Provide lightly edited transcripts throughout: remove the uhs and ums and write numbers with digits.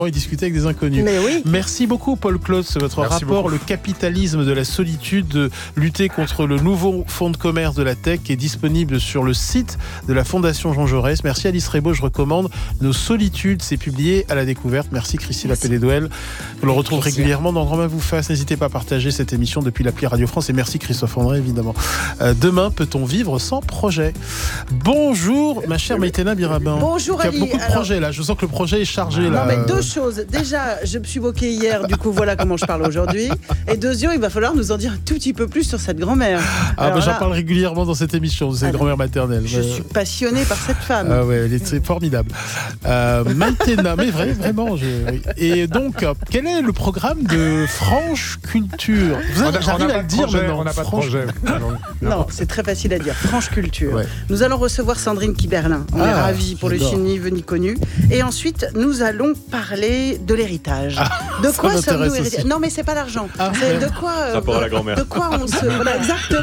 et discuter avec des inconnus. Mais oui. Merci beaucoup Paul Klotz, votre Merci rapport beaucoup. Le capitalisme de la solitude, lutter contre le nouveau fonds de commerce de la tech est disponible sur le site de la Fondation Jean Jaurès. Merci Alice Rebaud, je recommande Nos solitudes, c'est publié à La Découverte. Merci Christine Appelé-Douel. Vous le retrouve régulièrement dans Grand Main vous fasse. N'hésitez pas à partager cette émission depuis l'appli Radio France et merci Christophe André évidemment. Demain, peut-on vivre sans projet? Bonjour ma chère Maïtena Birabin. Bonjour Ali. Il y a beaucoup de projets là, je sens que le projet est chargé là. Non mais deux choses. Déjà, je me suis moquée hier, du coup voilà comment je parle aujourd'hui. Et deuxième, il va falloir nous en dire un tout petit peu plus sur cette grand-mère. J'en parle régulièrement dans cette émission, c'est grand-mère maternelle. Je suis passionnée par cette femme. Ah ouais, elle est très formidable. Maïtena, mais vraiment. Et donc, quel est le programme de Franche Culture? J'arrive à le dire maintenant. On n'a pas de projet. Non, c'est très facile à dire. Franche Culture. Ouais. Nous allons recevoir Sandrine Kiberlin. On est ravis pour le ni vu ni connu. Et ensuite, nous allons parler de l'héritage. De quoi sommes-nous héritiers? Non, mais c'est pas l'argent. C'est de quoi rapport à la grand-mère. De quoi on se. Voilà,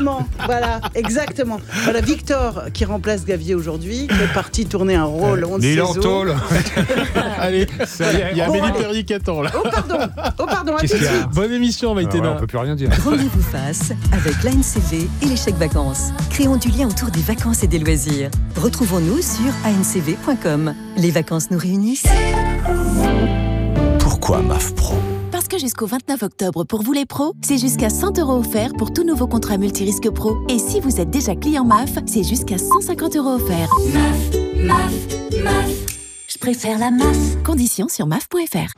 exactement. Voilà, Victor qui remplace Gavier aujourd'hui, qui est parti tourner un rôle. On ne sait où. Allez, il y a Amélie Perrier qui attend là. Oh pardon, à tout de suite. Bonne émission, Maïtena. On ne peut plus rien dire. Rendez-vous face avec l'ANCV et les chèques vacances. Créons du lien autour des vacances et des loisirs. Retrouvons-nous sur ancv.com. Les vacances nous réunissent. Pourquoi MAF Pro? Parce que jusqu'au 29 octobre, pour vous les pros, c'est jusqu'à 100 € offerts pour tout nouveau contrat multirisque pro. Et si vous êtes déjà client MAF, c'est jusqu'à 150 € offerts. MAF. Je préfère la MAF. Conditions sur maf.fr.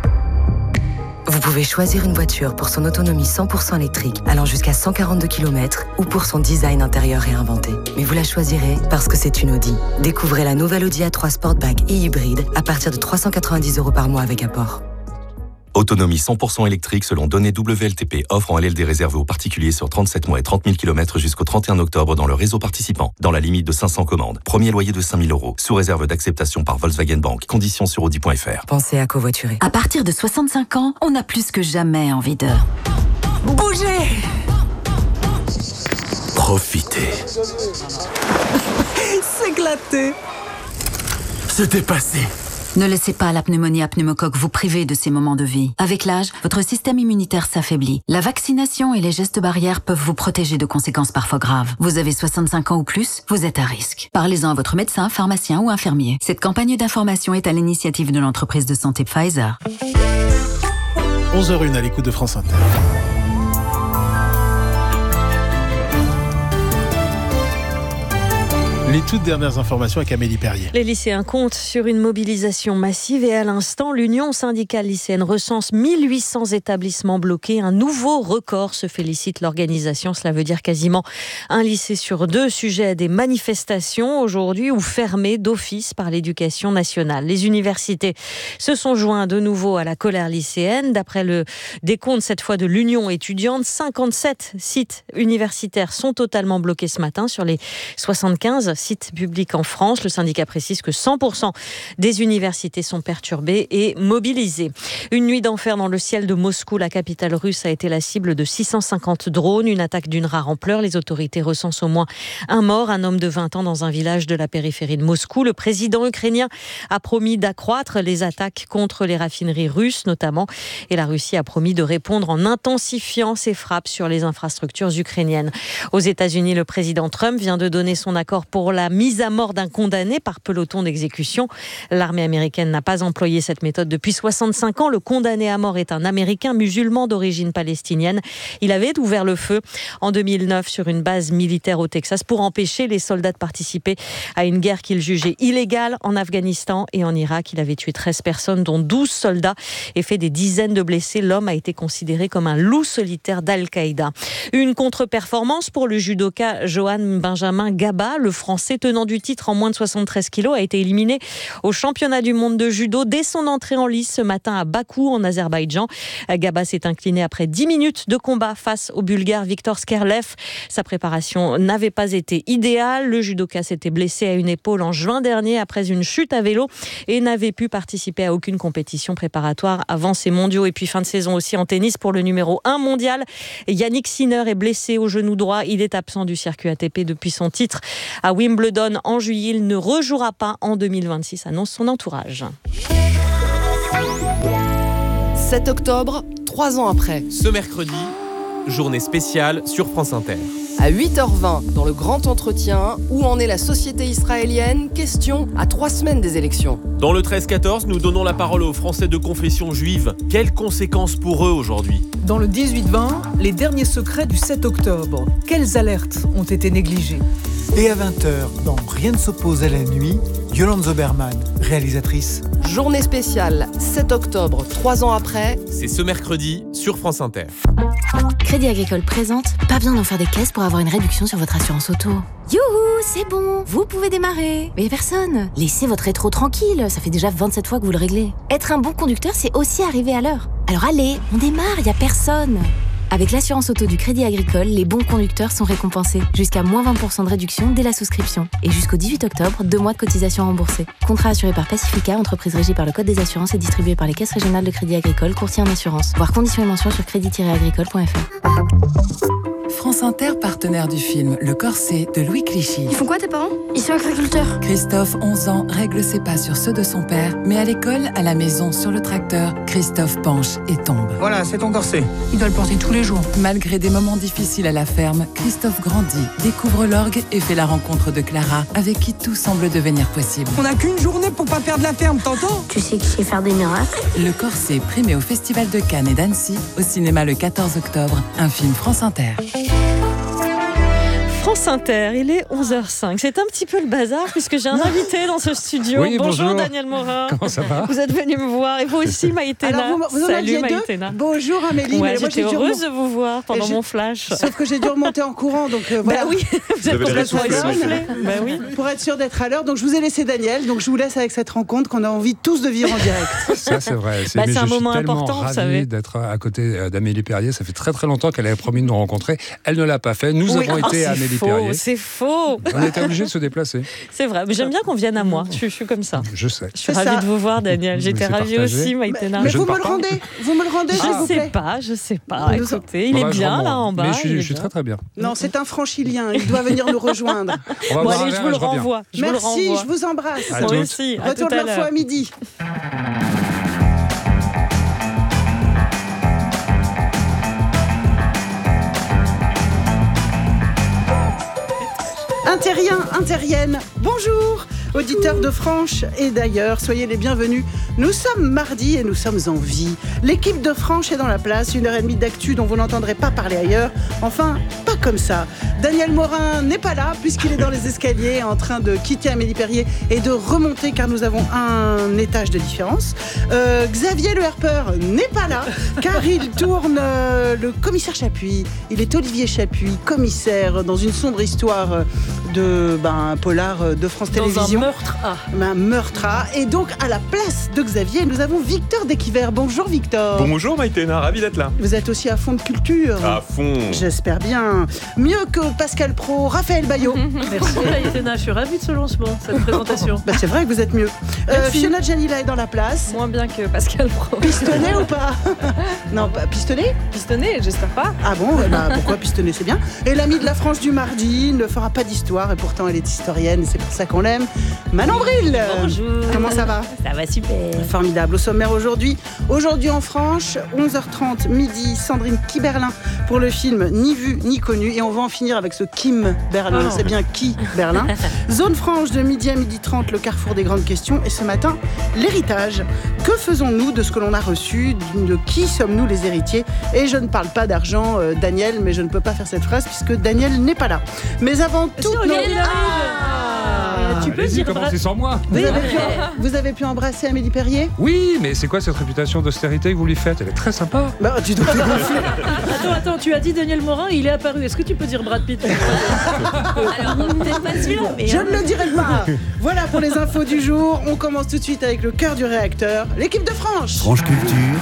Vous pouvez choisir une voiture pour son autonomie 100% électrique, allant jusqu'à 142 km, ou pour son design intérieur réinventé. Mais vous la choisirez parce que c'est une Audi. Découvrez la nouvelle Audi A3 Sportback et hybride à partir de 390 € par mois avec apport. Autonomie 100% électrique selon données WLTP. Offre en LLD réservée aux particuliers sur 37 mois et 30 000 km jusqu'au 31 octobre dans le réseau participant. Dans la limite de 500 commandes. Premier loyer de 5 000 €. Sous réserve d'acceptation par Volkswagen Bank. Conditions sur Audi.fr. Pensez à covoiturer. À partir de 65 ans, on a plus que jamais envie de bouger. Profitez. S'éclater. Se dépasser. Ne laissez pas la pneumonie à pneumocoque vous priver de ces moments de vie. Avec l'âge, votre système immunitaire s'affaiblit. La vaccination et les gestes barrières peuvent vous protéger de conséquences parfois graves. Vous avez 65 ans ou plus, vous êtes à risque. Parlez-en à votre médecin, pharmacien ou infirmier. Cette campagne d'information est à l'initiative de l'entreprise de santé Pfizer. 11h01 à l'écoute de France Inter. Les toutes dernières informations avec Amélie Perrier. Les lycéens comptent sur une mobilisation massive et à l'instant, l'Union syndicale lycéenne recense 1800 établissements bloqués. Un nouveau record, se félicite l'organisation. Cela veut dire quasiment un lycée sur deux sujet à des manifestations aujourd'hui ou fermés d'office par l'éducation nationale. Les universités se sont joints de nouveau à la colère lycéenne. D'après le décompte cette fois de l'Union étudiante, 57 sites universitaires sont totalement bloqués ce matin sur les 75 sites publics en France. Le syndicat précise que 100% des universités sont perturbées et mobilisées. Une nuit d'enfer dans le ciel de Moscou. La capitale russe a été la cible de 650 drones. Une attaque d'une rare ampleur. Les autorités recensent au moins un mort, un homme de 20 ans dans un village de la périphérie de Moscou. Le président ukrainien a promis d'accroître les attaques contre les raffineries russes notamment. Et la Russie a promis de répondre en intensifiant ses frappes sur les infrastructures ukrainiennes. Aux États-Unis, le président Trump vient de donner son accord pour la mise à mort d'un condamné par peloton d'exécution. L'armée américaine n'a pas employé cette méthode depuis 65 ans. Le condamné à mort est un Américain musulman d'origine palestinienne. Il avait ouvert le feu en 2009 sur une base militaire au Texas pour empêcher les soldats de participer à une guerre qu'il jugeait illégale en Afghanistan et en Irak. Il avait tué 13 personnes, dont 12 soldats, et fait des dizaines de blessés. L'homme a été considéré comme un loup solitaire d'Al-Qaïda. Une contre-performance pour le judoka Johan Benjamin Gaba. Le Français tenant du titre en moins de 73 kilos a été éliminé au championnat du monde de judo dès son entrée en lice ce matin à Bakou en Azerbaïdjan. Gaba s'est incliné après 10 minutes de combat face au Bulgare Viktor Skerlev. Sa préparation n'avait pas été idéale. Le judoka s'était blessé à une épaule en juin dernier après une chute à vélo et n'avait pu participer à aucune compétition préparatoire avant ces mondiaux. Et puis fin de saison aussi en tennis pour le numéro 1 mondial. Yannick Sinner est blessé au genou droit. Il est absent du circuit ATP depuis son titre à Wimbledon en juillet. Il ne rejouera pas en 2026, annonce son entourage. 7 octobre, 3 ans après. Ce mercredi, journée spéciale sur France Inter. À 8h20, dans le grand entretien, où en est la société israélienne? Question à 3 semaines des élections. Dans le 13-14, nous donnons la parole aux Français de confession juive. Quelles conséquences pour eux aujourd'hui? Dans le 18-20, les derniers secrets du 7 octobre. Quelles alertes ont été négligées? Et à 20h, dans Rien ne s'oppose à la nuit, Yolande Zoberman, réalisatrice. Journée spéciale, 7 octobre, 3 ans après. C'est ce mercredi sur France Inter. Crédit Agricole présente, pas besoin d'en faire des caisses pour avoir une réduction sur votre assurance auto. Youhou, c'est bon, vous pouvez démarrer. Mais personne, laissez votre rétro tranquille, ça fait déjà 27 fois que vous le réglez. Être un bon conducteur, c'est aussi arriver à l'heure. Alors allez, on démarre, y a personne. Avec l'assurance auto du Crédit Agricole, les bons conducteurs sont récompensés. Jusqu'à moins 20% de réduction dès la souscription. Et jusqu'au 18 octobre, 2 mois de cotisation remboursée. Contrat assuré par Pacifica, entreprise régie par le Code des assurances et distribué par les caisses régionales de Crédit Agricole, courtier en assurance. Voir conditions et mentions sur crédit-agricole.fr. France Inter, partenaire du film Le Corset de Louis Clichy. Ils font quoi tes parents? Ils sont agriculteurs. Christophe, 11 ans, règle ses pas sur ceux de son père, mais à l'école, à la maison, sur le tracteur, Christophe penche et tombe. Voilà, c'est ton corset. Il doit le porter tous les jours. Malgré des moments difficiles à la ferme, Christophe grandit, découvre l'orgue et fait la rencontre de Clara, avec qui tout semble devenir possible. On n'a qu'une journée pour pas perdre la ferme, t'entends? Tu sais qui sait faire des miracles? Le Corset, primé au Festival de Cannes et d'Annecy, au cinéma le 14 octobre, un film France Inter. France Inter, il est 11h05. C'est un petit peu le bazar puisque j'ai un invité dans ce studio. Oui, bonjour Daniel Morin. Comment ça va? Vous êtes venu me voir et vous aussi Maïtena. Alors vous Salut Maïtena. Bonjour Amélie. Ouais, j'étais heureuse de vous voir pendant mon flash. Sauf que j'ai dû remonter en courant, donc voilà. Bah oui, vous êtes complètement essoufflé. Bah oui. Pour être sûr d'être à l'heure, donc je vous ai laissé Daniel, donc je vous laisse avec cette rencontre qu'on a envie tous de vivre en direct. Ça c'est vrai. C'est un moment important, vous savez. Je suis d'être à côté d'Amélie Perrier. Ça fait très très longtemps qu'elle avait promis de nous rencontrer. Elle ne l'a pas fait. Nous avons été à Amélie Perrier. C'est faux. On était obligés de se déplacer. C'est vrai, mais j'aime bien qu'on vienne à moi. Je suis comme ça. Je sais. Je suis ravie de vous voir, Daniel. J'étais ravie aussi, Maïtena. Mais vous me le rendez? Vous me le rendez, s'il vous plaît? Je sais pas. Écoutez, il est bien là en bas. Mais je suis très très bien. Non, c'est un francilien. Il doit venir nous rejoindre. Bon, allez, je vous le renvoie. Merci, je vous embrasse. Moi aussi. Retour de l'info à midi. Terrien, Intérienne, bonjour, auditeurs de Franche et d'ailleurs, soyez les bienvenus. Nous sommes mardi et nous sommes en vie. L'équipe de Franche est dans la place, 1h30 d'actu dont vous n'entendrez pas parler ailleurs. Enfin, pas comme ça. Daniel Morin n'est pas là puisqu'il est dans les escaliers en train de quitter Amélie Perrier et de remonter car nous avons un étage de différence. Xavier Le Herpeur n'est pas là car il tourne le commissaire Chapuis. Il est Olivier Chapuis, commissaire dans une sombre histoire de un polar de France Télévisions. Un meurtre. Et donc à la place de Xavier, nous avons Victor Desquivert. Bonjour Victor. Bonjour Maïtena, ravi d'être là. Vous êtes aussi à fond de culture. À fond. J'espère bien. Mieux que Pascal Praud, Raphaël Baillot. Merci Maïtena, je suis ravie de ce lancement, cette présentation. C'est vrai que vous êtes mieux. Fiona Janila est dans la place. Moins bien que Pascal Praud. Pistonné ou pas? Non, pas pistonné. Pistonné, j'espère pas. Ah bon, pourquoi pistonné, c'est bien. Et l'amie de la Franche du mardi ne fera pas d'histoire et pourtant elle est historienne et c'est pour ça qu'on l'aime. Manon Bril. Bonjour. Comment ça va? Ça va super. Formidable. Au sommaire aujourd'hui en Franche, 11h30 midi, Sandrine Kiberlin pour le film Ni vu ni connu et on va en finir avec ce Kim Berlin. C'est bien qui Berlin. Zone Franche de midi à midi 30, le carrefour des grandes questions et ce matin, l'héritage. Que faisons-nous de ce que l'on a reçu? De qui sommes-nous les héritiers? Et je ne parle pas d'argent, Daniel, mais je ne peux pas faire cette phrase puisque Daniel n'est pas là. Mais avant tout... Tu peux dire commencer sans moi. Vous avez pu embrasser Amélie Perrier? Oui, mais c'est quoi cette réputation d'austérité que vous lui faites? Elle est très sympa. Tu dois Attends, tu as dit Daniel Morin, il est apparu. Est-ce que tu peux dire Brad Pitt? Alors, peut-être pas celui-là, mais... Je ne le dirai pas. Voilà pour les infos du jour. On commence tout de suite avec le cœur du réacteur, l'équipe de Franche. Franche Culture.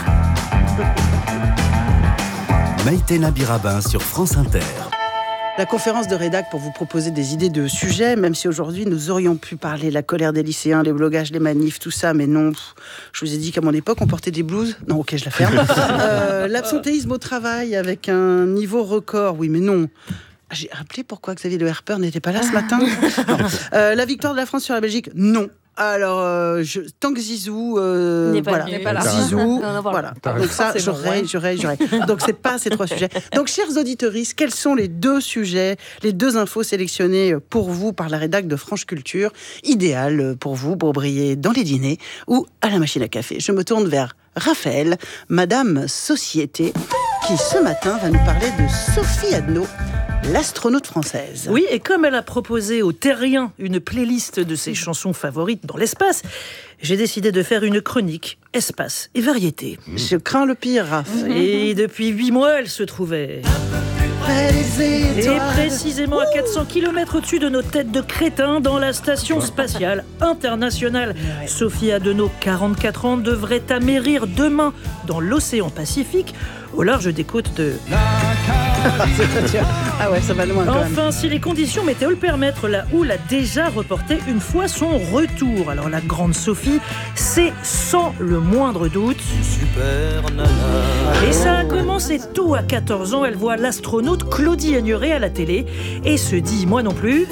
Maïtena Birabin sur France Inter. La conférence de rédac pour vous proposer des idées de sujets, même si aujourd'hui nous aurions pu parler de la colère des lycéens, les blocages, les manifs, tout ça, mais non. Je vous ai dit qu'à mon époque, on portait des blouses. Non, ok, je la ferme. L'absentéisme au travail avec un niveau record, oui, mais non. J'ai rappelé pourquoi Xavier Le Herpeur n'était pas là ce matin. La victoire de la France sur la Belgique, non. Alors, tant que Zizou, n'est pas voilà, Zizou, voilà. Donc ça, j'aurais. Donc c'est pas ces 3 sujets. Donc, chers auditeurs, quels sont les 2 sujets, les 2 infos sélectionnées pour vous par la rédac de France Culture, idéal pour vous pour briller dans les dîners ou à la machine à café? Je me tourne vers Raphaël, Madame Société, qui ce matin va nous parler de Sophie Adno, l'astronaute française. Oui, et comme elle a proposé aux terriens une playlist de ses chansons favorites dans l'espace, j'ai décidé de faire une chronique espace et variété. Je crains le pire, Raph. Et depuis 8 mois, elle se trouvait... Et précisément à 400 km au-dessus de nos têtes de crétins dans la station spatiale internationale. Sophie Adno, 44 ans, devrait amérir demain dans l'océan Pacifique, au large des côtes de... Ah ouais, ça va loin quand même. Enfin, si les conditions météo le permettent, la houle a déjà reporté une fois son retour. Alors la grande Sophie, c'est sans le moindre doute... Super nana. Et ça a commencé tôt, à 14 ans, elle voit l'astronaute Claudie Aigneret à la télé et se dit, moi non plus...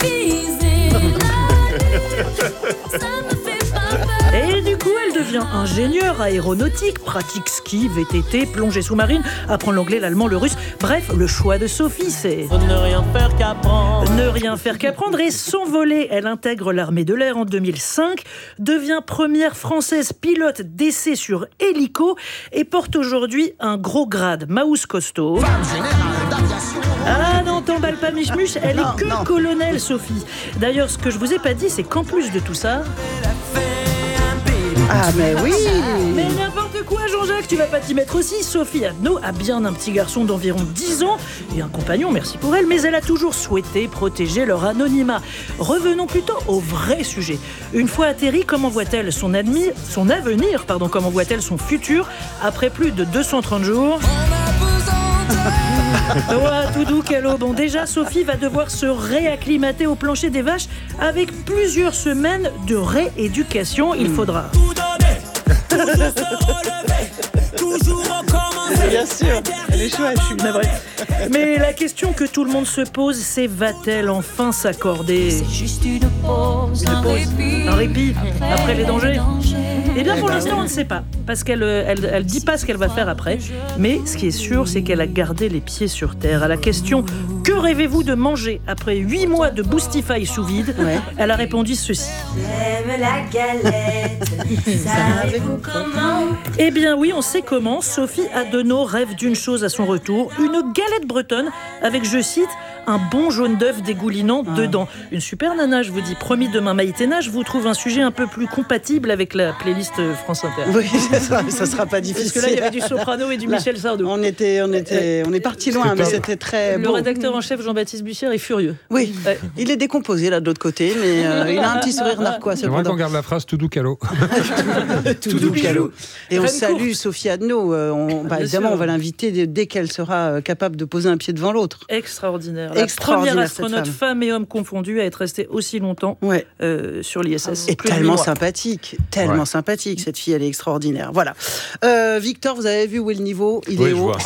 Et du coup, elle devient ingénieure aéronautique, pratique ski, VTT, plongée sous-marine, apprend l'anglais, l'allemand, le russe. Bref, le choix de Sophie, c'est... Ne rien faire qu'apprendre. Ne rien faire qu'apprendre et s'envoler. Elle intègre l'armée de l'air en 2005, devient première française pilote d'essai sur hélico et porte aujourd'hui un gros grade, Maus costaud. Ah non, t'emballe pas Michmuche, elle est que colonel, Sophie. D'ailleurs, ce que je vous ai pas dit, c'est qu'en plus de tout ça... Ah mais oui. Mais n'importe quoi, Jean-Jacques, tu vas pas t'y mettre aussi. Sophie Adno a bien un petit garçon d'environ 10 ans et un compagnon, merci pour elle, mais elle a toujours souhaité protéger leur anonymat. Revenons plutôt au vrai sujet. Une fois atterrie, comment voit-elle son avenir, comment voit-elle son futur après plus de 230 jours? Tout doux, Calo. Bon, déjà, Sophie va devoir se réacclimater au plancher des vaches avec plusieurs semaines de rééducation. Il faudra... Tout donner, toujours se relever, toujours recommencer. Bien sûr, elle est chouette. Je suis navré. Mais la question que tout le monde se pose, c'est va-t-elle enfin s'accorder? C'est juste une pause, un répit après les dangers. Eh bien, pour l'instant, on ne sait pas, parce qu'elle dit pas ce qu'elle va faire après. Mais ce qui est sûr, c'est qu'elle a gardé les pieds sur terre. À la question « Que rêvez-vous de manger après 8 mois de Boostify sous vide ?» Elle a répondu ceci. J'aime la galette, savez-vous comment? Eh bien oui, on sait comment. Sophie Adno rêve d'une chose à son retour, une galette bretonne avec, je cite, un bon jaune d'œuf dégoulinant dedans. Une super nana, je vous dis. Promis, demain Maïtena, je vous trouve un sujet un peu plus compatible avec la playlist France Inter. Oui, ça sera pas difficile. Parce que là, il y avait du soprano et du Michel Sardou. On est parti loin, mais c'était très beau. Le rédacteur en chef, Jean-Baptiste Bussière, est furieux. Oui, il est décécomposé là de l'autre côté, mais il a un petit sourire narquois. C'est vrai qu'on garde la phrase tout doux calo. Tout doux calo. Et on salue Sophie Adno. Évidemment, on va l'inviter dès qu'elle sera capable de poser un pied devant l'autre. Extraordinaire. La première astronaute, femme et homme confondus, à être restée aussi longtemps sur l'ISS. Et tellement sympathique, sympathique. Cette fille, elle est extraordinaire. Voilà. Victor, vous avez vu où est le niveau? Il est haut.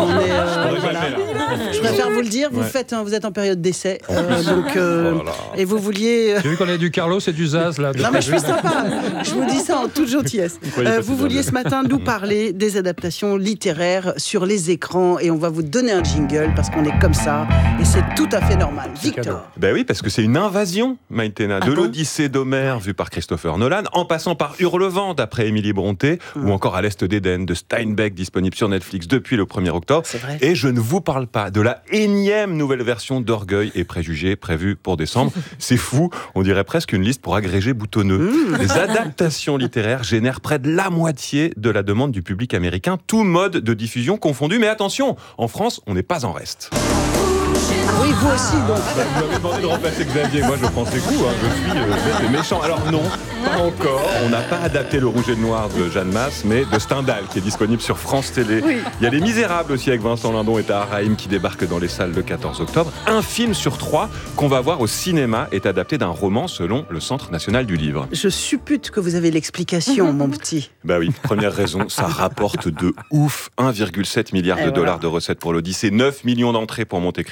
Je préfère vous le dire. Vous êtes en période d'essai, et vous vouliez. J'ai vu qu'on a du Carlos et du Zaz là. Non mais je suis sympa. Je vous dis ça en toute gentillesse. Vous vouliez ce matin nous parler des adaptations littéraires sur les écrans, et on va vous donner un jingle parce qu'on est comme ça, et c'est tout à fait normal. Victor. Ben oui, parce que c'est une invasion, Maïtena, de l'Odyssée d'Homère vue par Christopher Nolan, en passant par Hurlevent d'après Émilie Brontë, ou encore À l'Est d'Éden de Steinbeck, disponible sur Netflix depuis le 1er octobre. Et je ne vous parle pas de la énième nouvelle version d'Orgueil et Préjugés prévue pour décembre. C'est fou, on dirait presque une liste pour agrégés boutonneux. Les adaptations littéraires génèrent près de la moitié de la demande du public américain, tout mode de diffusion confondu. Mais attention, en France, on n'est pas en reste. Oui, vous aussi, donc. Vous m'avez demandé de remplacer Xavier. Moi, je prends ses coups. Je suis bête et méchant. Alors non, pas encore. On n'a pas adapté Le Rouge et le Noir de Jeanne Masse, mais de Stendhal, qui est disponible sur France Télé. Oui. Il y a Les Misérables aussi, avec Vincent Lindon et Tahar Rahim, qui débarquent dans les salles le 14 octobre. Un film sur 3 qu'on va voir au cinéma est adapté d'un roman selon le Centre national du livre. Je suppute que vous avez l'explication, mon petit. Bah oui, première raison, ça rapporte de ouf. 1,7 milliard de dollars de recettes pour l'Odyssée, 9 millions d'entrées pour Monte Cristo.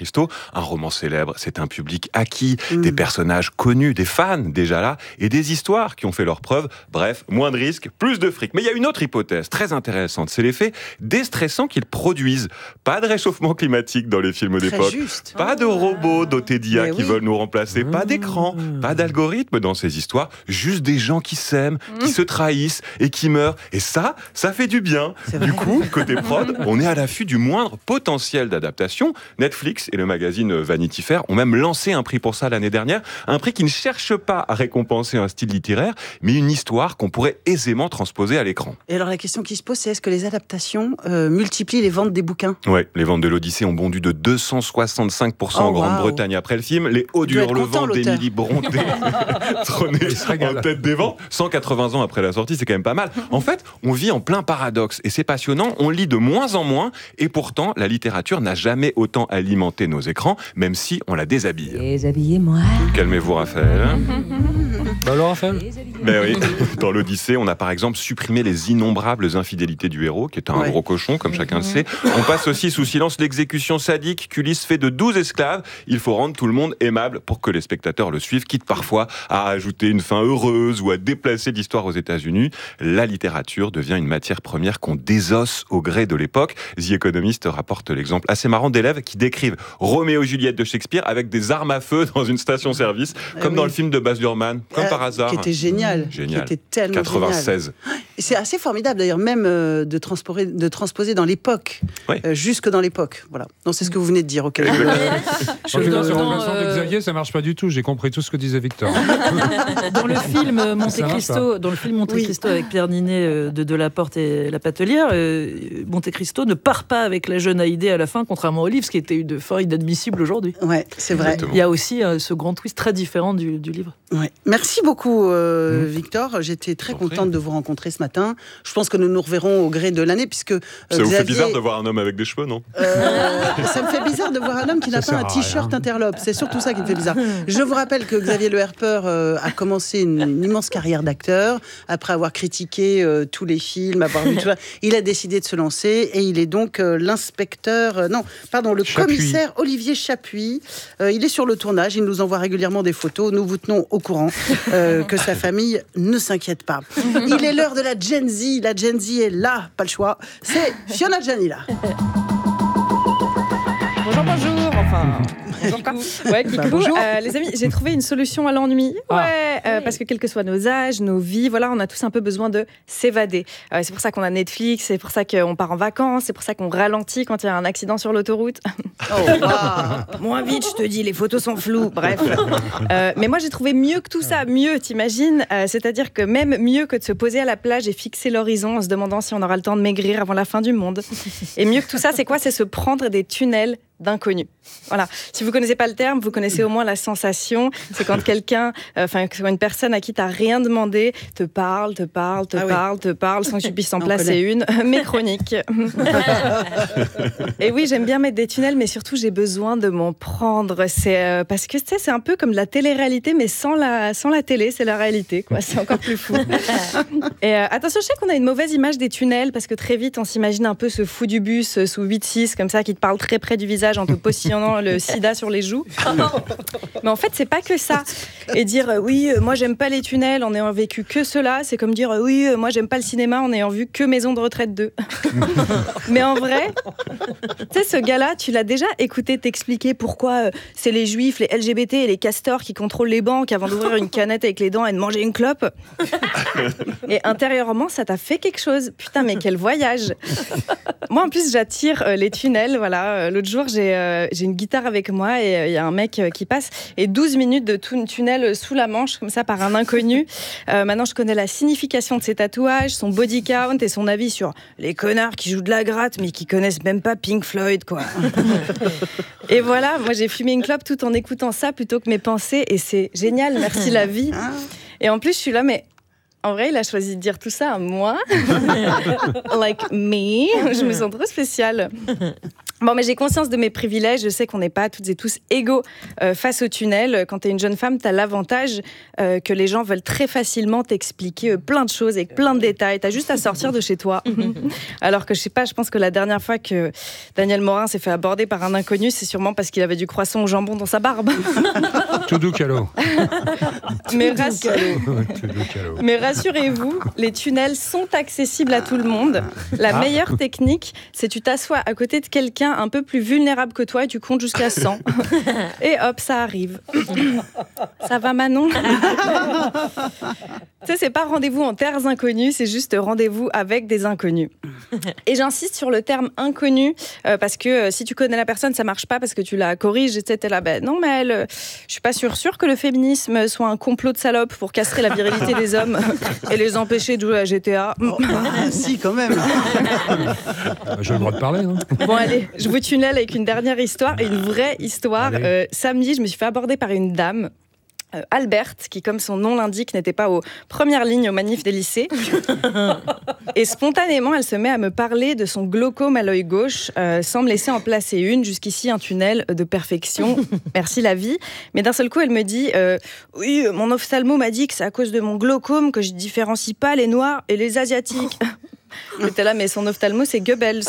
Un roman célèbre, c'est un public acquis, des personnages connus, des fans déjà là, et des histoires qui ont fait leurs preuves. Bref, moins de risques, plus de fric. Mais il y a une autre hypothèse très intéressante, c'est l'effet déstressant qu'ils produisent. Pas de réchauffement climatique dans les films d'époque, pas de robots dotés d'IA qui veulent nous remplacer, pas d'écran, pas d'algorithme dans ces histoires, juste des gens qui s'aiment, qui se trahissent et qui meurent. Et ça fait du bien. Du coup, côté prod, on est à l'affût du moindre potentiel d'adaptation. Netflix et le magazine Vanity Fair ont même lancé un prix pour ça l'année dernière, un prix qui ne cherche pas à récompenser un style littéraire, mais une histoire qu'on pourrait aisément transposer à l'écran. Et alors la question qui se pose, c'est est-ce que les adaptations multiplient les ventes des bouquins ? Ouais, les ventes de l'Odyssée ont bondi de 265% en Grande-Bretagne après le film. Les Hauts du Hurlevent d'Émilie Brontë trônaient en tête des ventes. 180 ans après la sortie, c'est quand même pas mal. En fait, on vit en plein paradoxe et c'est passionnant. On lit de moins en moins et pourtant, la littérature n'a jamais autant alimenté nos écrans, même si on la déshabille. Déshabillez-moi. Calmez-vous, Raphaël. Alors, Raphaël ? Ben oui, dans l'Odyssée, on a par exemple supprimé les innombrables infidélités du héros, qui est un gros cochon, comme chacun le sait. On passe aussi sous silence l'exécution sadique qu'Ulysse fait de 12 esclaves. Il faut rendre tout le monde aimable pour que les spectateurs le suivent, quitte parfois à ajouter une fin heureuse ou à déplacer l'histoire aux États-Unis. La littérature devient une matière première qu'on désosse au gré de l'époque. The Economist rapporte l'exemple assez marrant d'élèves qui décrivent Roméo et Juliette de Shakespeare avec des armes à feu dans une station-service, comme dans le film de Baz Luhrmann, comme par hasard. Qui était génial. Qui était tellement 96. Génial. C'est assez formidable d'ailleurs, même de transposer dans l'époque, jusque dans l'époque. Voilà. Non, c'est ce que vous venez de dire. Okay. Sur remplaçant de Xavier, ça marche pas du tout. J'ai compris tout ce que disait Victor. Dans le film Monte Cristo avec Pierre Ninet de Delaporte et La Patelière, Monte Cristo ne part pas avec la jeune Haïdé à la fin, contrairement au livre, ce qui était une fin inadmissible aujourd'hui. Ouais, c'est vrai. Il y a aussi ce grand twist très différent du livre. Ouais. Merci beaucoup, Victor. J'étais très contente de vous rencontrer ce matin. Je pense que nous nous reverrons au gré de l'année, puisque ça vous fait bizarre de voir un homme avec des cheveux, non? Ça me fait bizarre de voir un homme qui n'a pas un t-shirt interlope. C'est surtout ça qui me fait bizarre. Je vous rappelle que Xavier Le Herper a commencé une immense carrière d'acteur. Après avoir critiqué tous les films, avoir vu tout ça, il a décidé de se lancer et il est donc le commissaire Olivier Chapuis. Il est sur le tournage, il nous envoie régulièrement des photos. Nous vous tenons au courant que sa famille ne s'inquiète pas. Il est l'heure de la Gen Z. La Gen Z est là, pas le choix. C'est Fiona Janila. Bonjour. Bonjour. Les amis, j'ai trouvé une solution à l'ennui. Parce que quels que soient nos âges, nos vies, voilà, on a tous un peu besoin de s'évader. C'est pour ça qu'on a Netflix, c'est pour ça qu'on part en vacances, c'est pour ça qu'on ralentit quand il y a un accident sur l'autoroute. Moins vite, je te dis, les photos sont floues. Bref. Mais moi, j'ai trouvé mieux que tout ça. Mieux, t'imagines? C'est-à-dire que même mieux que de se poser à la plage et fixer l'horizon en se demandant si on aura le temps de maigrir avant la fin du monde. Et mieux que tout ça, c'est quoi? C'est se prendre des tunnels d'inconnus. Voilà. Si vous connaissez pas le terme, vous connaissez au moins la sensation. C'est quand quelqu'un, quand une personne à qui t'as rien demandé te parle, sans que tu puisses en placer une, mais chronique. Et oui, j'aime bien mettre des tunnels, mais surtout j'ai besoin de m'en prendre. C'est parce que tu sais, c'est un peu comme de la télé-réalité, mais sans la télé, c'est la réalité, quoi. C'est encore plus fou. Et attention, je sais qu'on a une mauvaise image des tunnels parce que très vite on s'imagine un peu ce fou du bus sous 8-6 comme ça qui te parle très près du visage en te postillonnant le sida sur les joues. Mais en fait, c'est pas que ça. Et dire moi j'aime pas les tunnels en ayant vécu que cela, c'est comme dire moi j'aime pas le cinéma en ayant vu que Maison de retraite 2. Mais en vrai, tu sais, ce gars-là, tu l'as déjà écouté t'expliquer pourquoi c'est les juifs, les LGBT et les castors qui contrôlent les banques avant d'ouvrir une canette avec les dents et de manger une clope. Et intérieurement, ça t'a fait quelque chose. Putain, mais quel voyage. Moi, en plus, j'attire les tunnels. Voilà. L'autre jour, j'ai une guitare avec moi et il y a un mec qui passe et 12 minutes de tunnel sous la Manche, comme ça, par un inconnu. Maintenant, je connais la signification de ses tatouages, son body count et son avis sur les connards qui jouent de la gratte mais qui connaissent même pas Pink Floyd, quoi. Et voilà, moi, j'ai fumé une clope tout en écoutant ça plutôt que mes pensées et c'est génial, merci la vie. Et en plus, je suis là, mais en vrai, il a choisi de dire tout ça à moi. Like me. Je me sens trop spéciale. Bon, mais j'ai conscience de mes privilèges. Je sais qu'on n'est pas toutes et tous égaux face au tunnel. Quand tu es une jeune femme, tu as l'avantage que les gens veulent très facilement t'expliquer plein de choses avec plein de détails. Tu as juste à sortir de chez toi. Alors que, je sais pas, je pense que la dernière fois que Daniel Morin s'est fait aborder par un inconnu, c'est sûrement parce qu'il avait du croissant au jambon dans sa barbe. Tout doux calot. Mais rassurez-vous, les tunnels sont accessibles à tout le monde. La meilleure technique, c'est tu t'assois à côté de quelqu'un un peu plus vulnérable que toi et tu comptes jusqu'à 100. Et hop, ça arrive. Ça va, Manon? Tu sais, c'est pas rendez-vous en terres inconnues, c'est juste rendez-vous avec des inconnus. Et j'insiste sur le terme inconnu parce que si tu connais la personne, ça marche pas parce que tu la corriges, et t'es là, non, mais elle, je suis pas sûre que le féminisme soit un complot de salopes pour castrer la virilité des hommes et les empêcher de jouer à GTA. Si, quand même. J'ai le droit de parler, non? Bon, allez, je vous tunnel avec une dernière histoire, et une vraie histoire. Samedi, je me suis fait aborder par une dame, Alberte, qui, comme son nom l'indique, n'était pas aux premières lignes aux manifs des lycées. Et spontanément, elle se met à me parler de son glaucome à l'œil gauche, sans me laisser en placer une. Jusqu'ici, un tunnel de perfection. Merci la vie. Mais d'un seul coup, elle me dit oui, mon ophtalmo m'a dit que c'est à cause de mon glaucome que je différencie pas les noirs et les asiatiques. J'étais là, mais son ophtalmo, c'est Goebbels.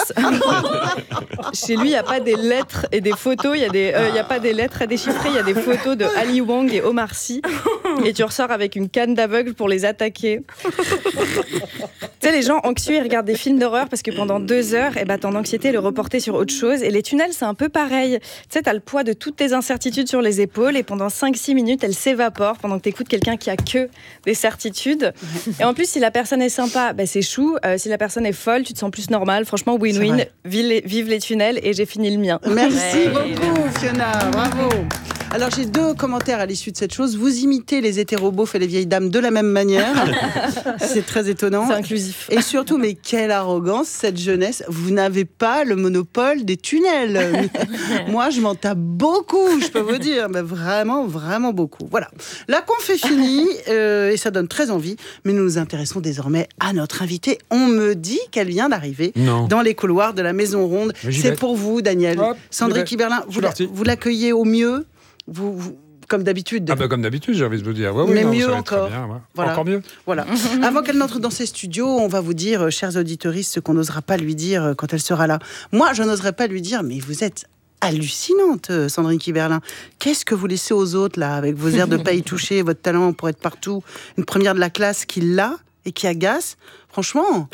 Chez lui, il n'y a pas des lettres et des photos, il n'y a pas des lettres à déchiffrer, il y a des photos de Ali Wong et Omar Sy. Et tu ressors avec une canne d'aveugle pour les attaquer. Tu sais, les gens anxieux, ils regardent des films d'horreur parce que pendant 2 heures, ton anxiété est le reporter sur autre chose. Et les tunnels, c'est un peu pareil. Tu sais, t'as le poids de toutes tes incertitudes sur les épaules et pendant 5-6 minutes, elles s'évaporent pendant que t'écoutes quelqu'un qui a que des certitudes. Et en plus, si la personne est sympa, c'est chou. Si la personne est folle, tu te sens plus normal. Franchement, win-win. Vive les tunnels, et j'ai fini le mien. Merci beaucoup, Fiona. Bravo. Alors, j'ai 2 commentaires à l'issue de cette chose. Vous imitez les hétéroboufs et les vieilles dames de la même manière. C'est très étonnant. C'est inclusif. Et surtout, mais quelle arrogance, cette jeunesse. Vous n'avez pas le monopole des tunnels. Moi, je m'en tape beaucoup, je peux vous dire. Mais vraiment, vraiment beaucoup. Voilà. La conf est finie et ça donne très envie. Mais nous nous intéressons désormais à notre invitée. On me dit qu'elle vient d'arriver dans les couloirs de la Maison Ronde. C'est pour vous, Daniel. Sandrine Kiberlin, vous l'accueillez au mieux. Vous, comme d'habitude. Comme d'habitude, j'ai envie de vous dire. Mais mieux encore. Voilà. Encore mieux. Voilà. Avant qu'elle n'entre dans ces studios, on va vous dire, chers auditeuristes, ce qu'on n'osera pas lui dire quand elle sera là. Moi, je n'oserais pas lui dire, mais vous êtes hallucinante, Sandrine Kiberlin. Qu'est-ce que vous laissez aux autres, là, avec vos airs de pas y toucher, votre talent pour être partout, une première de la classe qui l'a et qui agace. Franchement...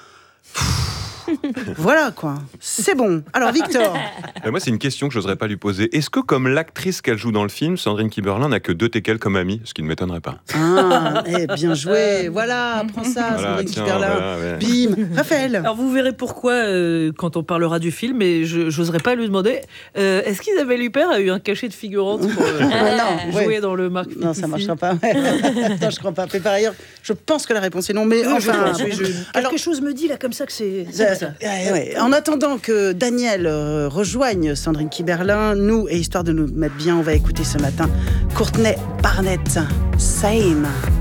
Voilà quoi, c'est bon. Alors Victor. Moi c'est une question que j'oserais pas lui poser. Est-ce que comme l'actrice qu'elle joue dans le film, Sandrine Kiberlin n'a que 2 teckels comme amie, ce qui ne m'étonnerait pas. Bien joué. Voilà, prends ça, Sandrine Kiberlin. Bim, Raphaël. Alors vous verrez pourquoi quand on parlera du film, et j'oserais pas lui demander est-ce qu'Isabelle Huppert a eu un cachet de figurante pour jouer dans le Marc Fifi? Non, ça marchera pas. Non, je crois pas. Mais par ailleurs, je pense que la réponse est non. Mais enfin, quelque chose me dit là comme ça que c'est... En attendant que Daniel rejoigne Sandrine Kiberlin, nous, et histoire de nous mettre bien, on va écouter ce matin Courtney Barnett, Same.